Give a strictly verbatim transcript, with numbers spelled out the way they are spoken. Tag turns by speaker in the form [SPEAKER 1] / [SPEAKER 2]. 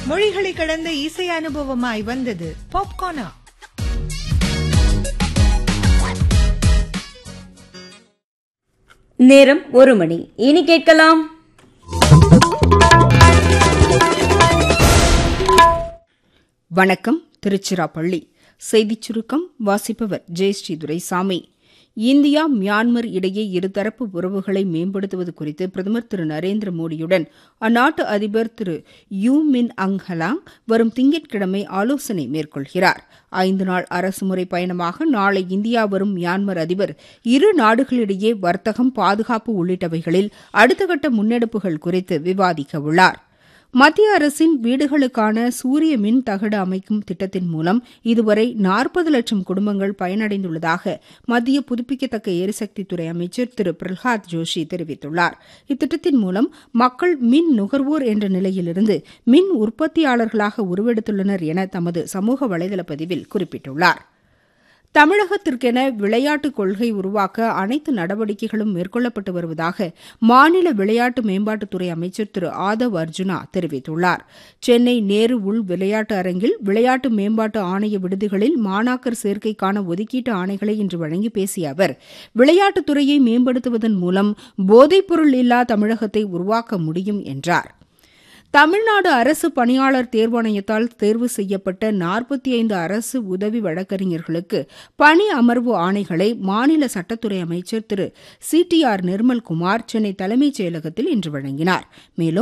[SPEAKER 1] மொழிகளை கடந்த இசை அனுபவமாய் வந்தது பாப்கார்னா.
[SPEAKER 2] நேரம் ஒரு மணி. இனி கேட்கலாம்
[SPEAKER 3] வணக்கம். திருச்சிராப்பள்ளி செய்திச் சுருக்கம் வாசிப்பவர் ஜெயஸ்ரீ துரைசாமி. இந்தியா மியான்மர் இடையே இருதரப்பு உறவுகளை மேம்படுத்துவது குறித்து பிரதமர் திரு நரேந்திர மோடியுடன் அந்நாட்டு அதிபர் திரு யூ மின் அங் ஹலாங் வரும் திங்கட்கிழமை ஆலோசனை மேற்கொள்கிறார். ஐந்து நாள் அரசுமுறை பயணமாக நாளை இந்தியா வரும் மியான்மர் அதிபர் இரு நாடுகளிடையே வர்த்தகம், பாதுகாப்பு உள்ளிட்டவைகளில் அடுத்த கட்ட முன்னெடுப்புகள் குறித்து விவாதிக்க உள்ளார். மத்திய அரசின் வீடுகளுக்கான சூரிய மின் தகடு அமைக்கும் திட்டத்தின் மூலம் இதுவரை நாற்பது லட்சம் குடும்பங்கள் பயனடைந்துள்ளதாக மத்திய புதுப்பிக்கத்தக்க எரிசக்தித்துறை அமைச்சர் திரு பிரஹ்லாத் ஜோஷி தெரிவித்துள்ளார். இத்திட்டத்தின் மூலம் மக்கள் மின் நுகர்வோர் என்ற நிலையிலிருந்து மின் உற்பத்தியாளர்களாக உருவெடுத்துள்ளனர் என தமது சமூக வலைதள பதிவில் குறிப்பிட்டுள்ளார். தமிழகத்திற்கென விளையாட்டுக் கொள்கை உருவாக்க அனைத்து நடவடிக்கைகளும் மேற்கொள்ளப்பட்டு வருவதாக மாநில விளையாட்டு மேம்பாட்டுத்துறை அமைச்சர் திரு ஆதவ் அர்ஜுனா தெரிவித்துள்ளார். சென்னை நேரு உள் விளையாட்டு அரங்கில் விளையாட்டு மேம்பாட்டு ஆணைய விடுதிகளில் மாணாக்கர் சேர்க்கைக்கான ஒதுக்கீட்டு ஆணைகளை இன்று வழங்கி பேசிய அவர், விளையாட்டுத்துறையை மேம்படுத்துவதன் மூலம் போதைப்பொருள் இல்லா தமிழகத்தை உருவாக்க முடியும் என்றார். தமிழ்நாடு அரசு பணியாளர் தேர்வாணையத்தால் தேர்வு செய்யப்பட்ட நாற்பத்தி ஐந்து அரசு உதவி வழக்கறிஞர்களுக்கு பணி அமர்வு ஆணைகளை மாநில சட்டத்துறை அமைச்சர் திரு C D R Nirmalkumar Chennai தலைமைச் செயலகத்தில் இன்று வழங்கினார். மேலும்